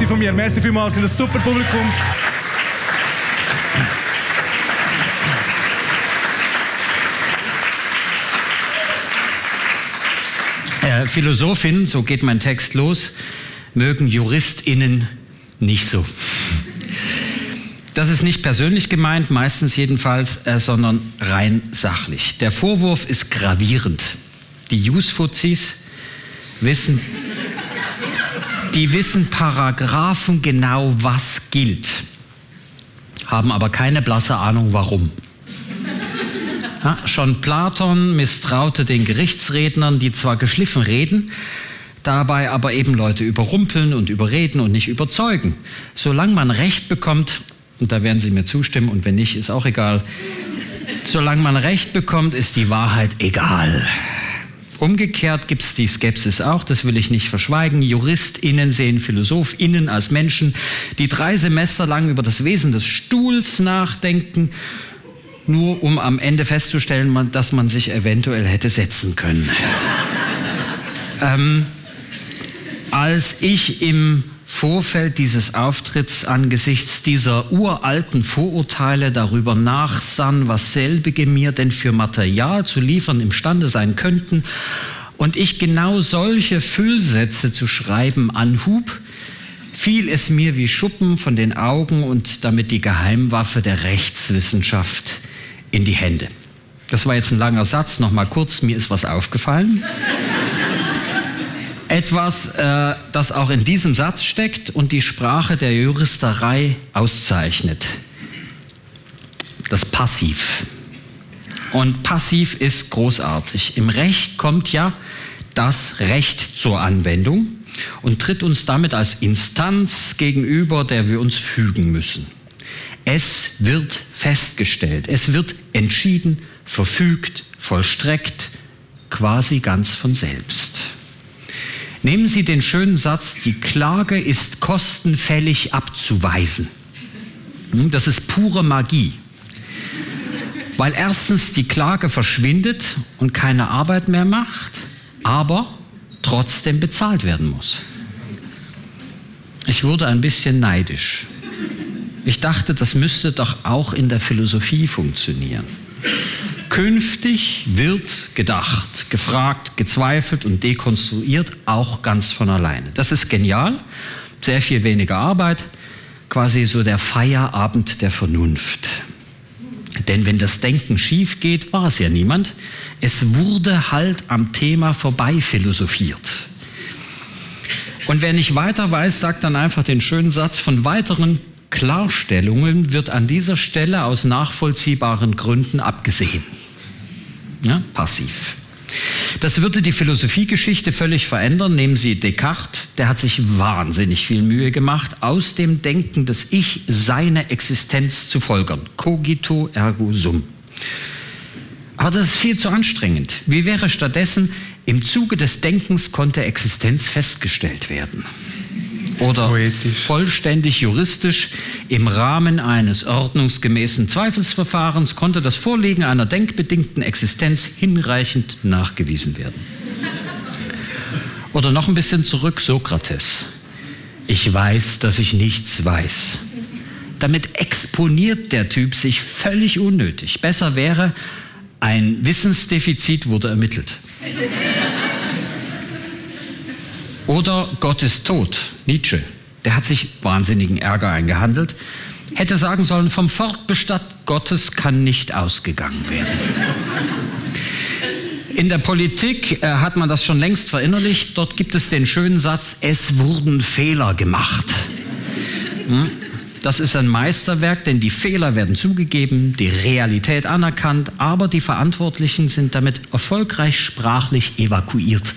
von mir. Merci vielmals, in das super Publikum. Philosophinnen, so geht mein Text los, mögen JuristInnen nicht so. Das ist nicht persönlich gemeint, meistens jedenfalls, sondern rein sachlich. Der Vorwurf ist gravierend. Die Jus-Fuzis wissen Paragraphen genau, was gilt, haben aber keine blasse Ahnung, warum. Ja, schon Platon misstraute den Gerichtsrednern, die zwar geschliffen reden, dabei aber eben Leute überrumpeln und überreden und nicht überzeugen. Solange man Recht bekommt, und da werden Sie mir zustimmen, und wenn nicht, ist auch egal, solange man Recht bekommt, ist die Wahrheit egal. Umgekehrt gibt es die Skepsis auch, das will ich nicht verschweigen. JuristInnen sehen PhilosophInnen als Menschen, die 3 Semester lang über das Wesen des Stuhls nachdenken, nur um am Ende festzustellen, dass man sich eventuell hätte setzen können. Als ich im Vorfeld dieses Auftritts angesichts dieser uralten Vorurteile darüber nachsann, was selbige mir denn für Material zu liefern imstande sein könnten, und ich genau solche Füllsätze zu schreiben anhub, fiel es mir wie Schuppen von den Augen und damit die Geheimwaffe der Rechtswissenschaft in die Hände. Das war jetzt ein langer Satz, noch mal kurz, mir ist was aufgefallen. Etwas, das auch in diesem Satz steckt und die Sprache der Juristerei auszeichnet. Das Passiv. Und Passiv ist großartig. Im Recht kommt ja das Recht zur Anwendung und tritt uns damit als Instanz gegenüber, der wir uns fügen müssen. Es wird festgestellt, es wird entschieden, verfügt, vollstreckt, quasi ganz von selbst. Nehmen Sie den schönen Satz, die Klage ist kostenfällig abzuweisen. Das ist pure Magie. Weil erstens die Klage verschwindet und keine Arbeit mehr macht, aber trotzdem bezahlt werden muss. Ich wurde ein bisschen neidisch. Ich dachte, das müsste doch auch in der Philosophie funktionieren. Künftig wird gedacht, gefragt, gezweifelt und dekonstruiert, auch ganz von alleine. Das ist genial, sehr viel weniger Arbeit, quasi so der Feierabend der Vernunft. Denn wenn das Denken schief geht, war es ja niemand. Es wurde halt am Thema vorbei philosophiert. Und wer nicht weiter weiß, sagt dann einfach den schönen Satz, von weiteren Klarstellungen wird an dieser Stelle aus nachvollziehbaren Gründen abgesehen. Ja, passiv. Das würde die Philosophiegeschichte völlig verändern. Nehmen Sie Descartes, der hat sich wahnsinnig viel Mühe gemacht, aus dem Denken des Ich seine Existenz zu folgern. Cogito ergo sum. Aber das ist viel zu anstrengend. Wie wäre stattdessen, im Zuge des Denkens konnte Existenz festgestellt werden? Oder poetisch, vollständig juristisch, im Rahmen eines ordnungsgemäßen Zweifelsverfahrens konnte das Vorliegen einer denkbedingten Existenz hinreichend nachgewiesen werden. Oder noch ein bisschen zurück, Sokrates. Ich weiß, dass ich nichts weiß. Damit exponiert der Typ sich völlig unnötig. Besser wäre, ein Wissensdefizit wurde ermittelt. Oder Gott ist tot, Nietzsche. Der hat sich wahnsinnigen Ärger eingehandelt. Hätte sagen sollen, vom Fortbestand Gottes kann nicht ausgegangen werden. In der Politik hat man das schon längst verinnerlicht. Dort gibt es den schönen Satz, es wurden Fehler gemacht. Das ist ein Meisterwerk, denn die Fehler werden zugegeben, die Realität anerkannt, aber die Verantwortlichen sind damit erfolgreich sprachlich evakuiert.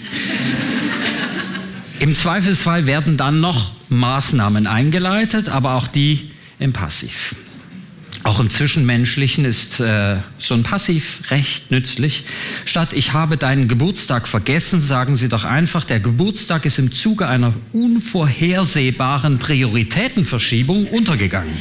Im Zweifelsfall werden dann noch Maßnahmen eingeleitet, aber auch die im Passiv. Auch im Zwischenmenschlichen ist so ein Passiv recht nützlich. Statt ich habe deinen Geburtstag vergessen, sagen Sie doch einfach, der Geburtstag ist im Zuge einer unvorhersehbaren Prioritätenverschiebung untergegangen.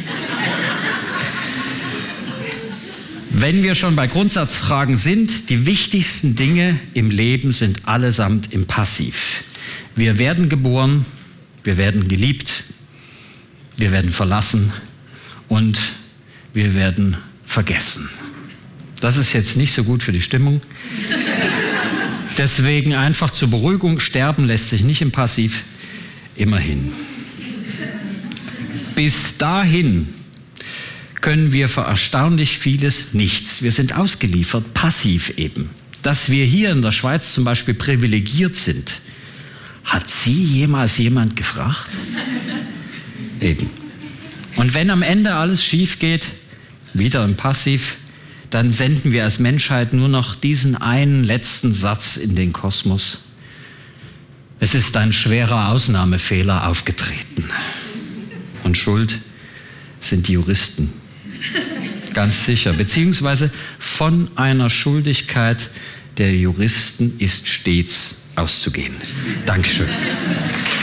Wenn wir schon bei Grundsatzfragen sind, die wichtigsten Dinge im Leben sind allesamt im Passiv. Wir werden geboren, wir werden geliebt, wir werden verlassen und wir werden vergessen. Das ist jetzt nicht so gut für die Stimmung. Deswegen einfach zur Beruhigung, sterben lässt sich nicht im Passiv, immerhin. Bis dahin können wir für erstaunlich vieles nichts. Wir sind ausgeliefert, passiv eben. Dass wir hier in der Schweiz zum Beispiel privilegiert sind, hat Sie jemals jemand gefragt? Eben. Und wenn am Ende alles schief geht, wieder im Passiv, dann senden wir als Menschheit nur noch diesen einen letzten Satz in den Kosmos. Es ist ein schwerer Ausnahmefehler aufgetreten. Und schuld sind die Juristen. Ganz sicher. Beziehungsweise von einer Schuldigkeit der Juristen ist stets auszugehen. Dankeschön.